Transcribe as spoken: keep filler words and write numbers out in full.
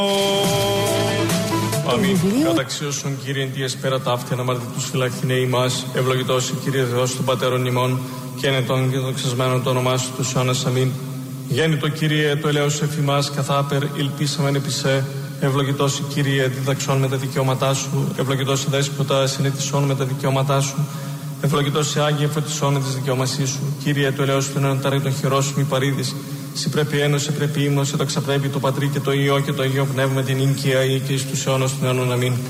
Αμήν. Καταξίωσον Κύριε εν τη εσπέρα ταύτη αναμαρτητούς φυλαχθηνέ ημάς, ευλογητός Κύριε Θεός των Πατέρων ημών, και εν ετών και των ξεσμένων το όνομά σου τους αιώνας. Αμήν. Γέννητο Κύριε, το ελέος εφημάς καθάπερ, υλπίσαμεν επί σε. Ευλογητός Κύριε, διδαξών με τα δικαιώματά σου. Ευλογητός Δέσποτα, συνετισών με τα δικαιώματά σου. Ευλογητός Άγιε, φωτισών με τις δικαιώματά σου. Κύριε, το ελέος του ενωτάρι των χειρός σου μη παρήδης. Συ πρέπει ένωση, πρέπει ύμνος, το ξαπρέπει το Πατρί και το Υιό και το Αγίο Πνεύμα την ίνκια ή και εις τους αιώνας των αιώνων. Αμήν.